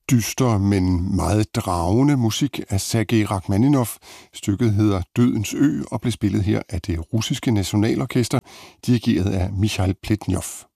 dyster, men meget dragende musik af Sergej Rachmaninov. Stykket hedder Dødens Ø og blev spillet her af det russiske nationalorkester, dirigeret af Michail Pletnyov.